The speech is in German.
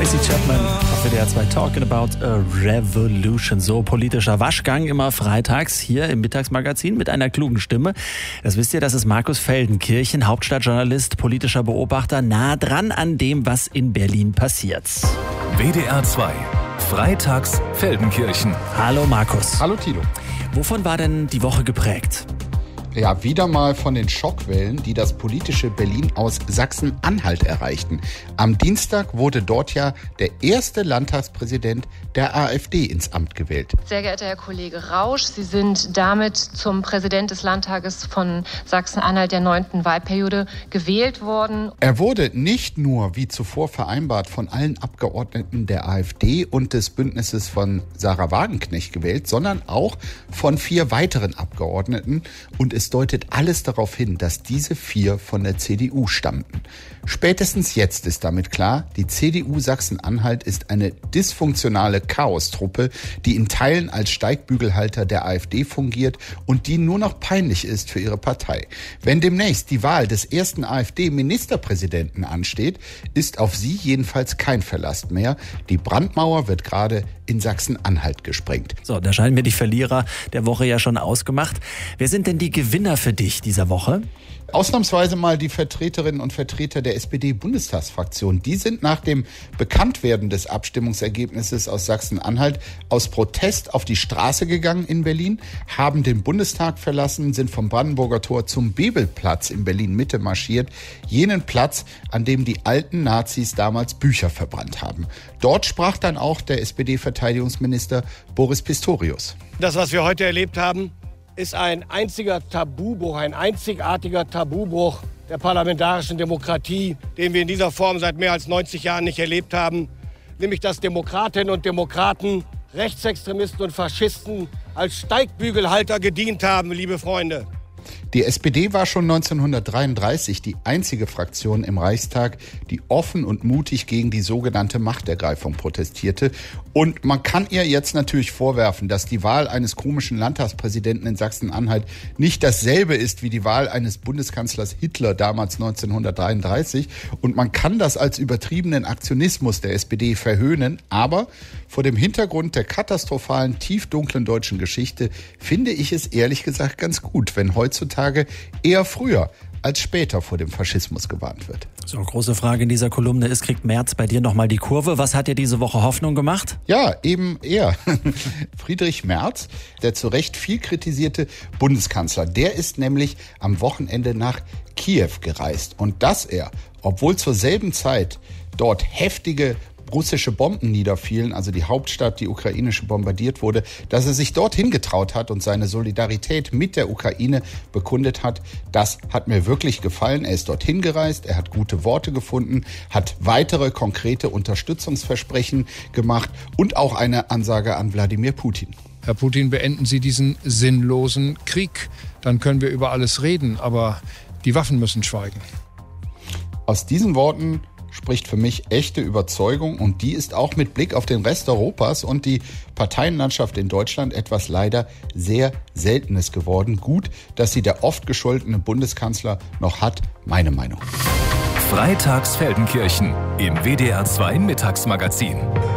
Tracy Chapman auf WDR 2 Talking About a Revolution. So politischer Waschgang immer freitags hier im Mittagsmagazin mit einer klugen Stimme. Das wisst ihr, das ist Markus Feldenkirchen, Hauptstadtjournalist, politischer Beobachter, nah dran an dem, was in Berlin passiert. WDR 2, freitags Feldenkirchen. Hallo Markus. Hallo Tilo. Wovon war denn die Woche geprägt? Ja, wieder mal von den Schockwellen, die das politische Berlin aus Sachsen-Anhalt erreichten. Am Dienstag wurde dort ja der erste Landtagspräsident der AfD ins Amt gewählt. Sehr geehrter Herr Kollege Rausch, Sie sind damit zum Präsident des Landtages von Sachsen-Anhalt der 9. Wahlperiode gewählt worden. Er wurde nicht nur, wie zuvor vereinbart, von allen Abgeordneten der AfD und des Bündnisses von Sarah Wagenknecht gewählt, sondern auch von 4 weiteren Abgeordneten. Und es deutet alles darauf hin, dass diese 4 von der CDU stammten. Spätestens jetzt ist damit klar, die CDU Sachsen-Anhalt ist eine dysfunktionale Chaostruppe, die in Teilen als Steigbügelhalter der AfD fungiert und die nur noch peinlich ist für ihre Partei. Wenn demnächst die Wahl des ersten AfD-Ministerpräsidenten ansteht, ist auf sie jedenfalls kein Verlass mehr. Die Brandmauer wird gerade in Sachsen-Anhalt gesprengt. So, da scheinen mir die Verlierer der Woche ja schon ausgemacht. Wer sind denn die Gewinner für dich dieser Woche? Ausnahmsweise mal die Vertreterinnen und Vertreter der SPD-Bundestagsfraktion. Die sind nach dem Bekanntwerden des Abstimmungsergebnisses aus Sachsen-Anhalt aus Protest auf die Straße gegangen in Berlin, haben den Bundestag verlassen, sind vom Brandenburger Tor zum Bebelplatz in Berlin-Mitte marschiert, jenen Platz, an dem die alten Nazis damals Bücher verbrannt haben. Dort sprach dann auch der SPD-Verteidigungsminister Boris Pistorius. Das, was wir heute erlebt haben, ist ein einziger Tabubruch, ein einzigartiger Tabubruch der parlamentarischen Demokratie, den wir in dieser Form seit mehr als 90 Jahren nicht erlebt haben. Nämlich, dass Demokratinnen und Demokraten, Rechtsextremisten und Faschisten als Steigbügelhalter gedient haben, liebe Freunde. Die SPD war schon 1933 die einzige Fraktion im Reichstag, die offen und mutig gegen die sogenannte Machtergreifung protestierte. Und man kann ihr jetzt natürlich vorwerfen, dass die Wahl eines komischen Landtagspräsidenten in Sachsen-Anhalt nicht dasselbe ist wie die Wahl eines Bundeskanzlers Hitler damals 1933. Und man kann das als übertriebenen Aktionismus der SPD verhöhnen. Aber vor dem Hintergrund der katastrophalen, tiefdunklen deutschen Geschichte finde ich es ehrlich gesagt ganz gut, wenn heutzutage eher früher als später vor dem Faschismus gewarnt wird. So, große Frage in dieser Kolumne ist, kriegt Merz bei dir nochmal die Kurve? Was hat dir diese Woche Hoffnung gemacht? Ja, eben er. Friedrich Merz, der zu Recht viel kritisierte Bundeskanzler, der ist nämlich am Wochenende nach Kiew gereist. Und dass er, obwohl zur selben Zeit dort heftige russische Bomben niederfielen, also die Hauptstadt, die ukrainische, bombardiert wurde, dass er sich dorthin getraut hat und seine Solidarität mit der Ukraine bekundet hat, das hat mir wirklich gefallen. Er ist dorthin gereist, er hat gute Worte gefunden, hat weitere konkrete Unterstützungsversprechen gemacht und auch eine Ansage an Wladimir Putin. Herr Putin, beenden Sie diesen sinnlosen Krieg. Dann können wir über alles reden, aber die Waffen müssen schweigen. Aus diesen Worten spricht für mich echte Überzeugung und die ist auch mit Blick auf den Rest Europas und die Parteienlandschaft in Deutschland etwas leider sehr Seltenes geworden. Gut, dass sie der oft gescholtene Bundeskanzler noch hat, meine Meinung. Freitags Feldenkirchen im WDR 2 Mittagsmagazin.